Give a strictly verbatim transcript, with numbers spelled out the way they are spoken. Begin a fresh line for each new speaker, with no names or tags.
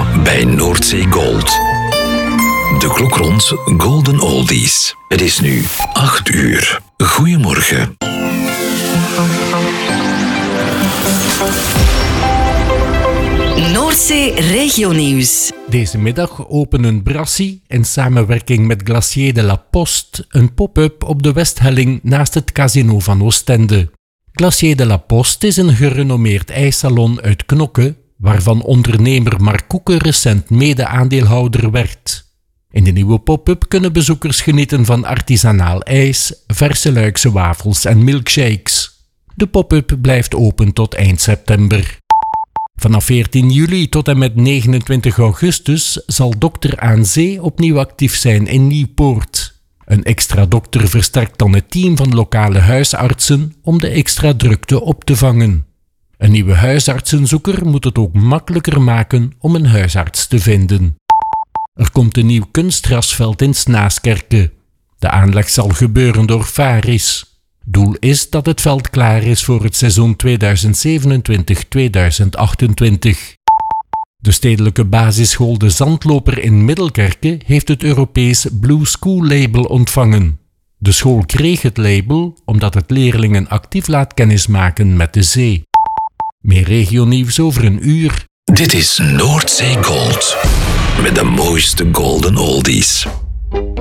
bij Noordzee Gold. De klok rond Golden Oldies. Het is nu acht uur. Goedemorgen.
Noordzee Regionieuws.
Deze middag openen Brassie in samenwerking met Glacier de la Poste een pop-up op de Westhelling naast het Casino van Oostende. Glacier de la Poste is een gerenommeerd ijssalon uit Knokke, waarvan ondernemer Mark Koeken recent mede-aandeelhouder werd. In de nieuwe pop-up kunnen bezoekers genieten van artisanaal ijs, verse Luikse wafels en milkshakes. De pop-up blijft open tot eind september. Vanaf veertien juli tot en met negenentwintig augustus zal dokter Aan Zee opnieuw actief zijn in Nieuwpoort. Een extra dokter versterkt dan het team van lokale huisartsen om de extra drukte op te vangen. Een nieuwe huisartsenzoeker moet het ook makkelijker maken om een huisarts te vinden. Er komt een nieuw kunstgrasveld in Snaaskerke. De aanleg zal gebeuren door Faris. Doel is dat het veld klaar is voor het seizoen tweeduizend zevenentwintig tweeduizend achtentwintig. De stedelijke basisschool De Zandloper in Middelkerke heeft het Europees Blue School label ontvangen. De school kreeg het label omdat het leerlingen actief laat kennismaken met de zee. Meer regionieuws over een uur.
Dit is Noordzee Gold. Met de mooiste Golden Oldies.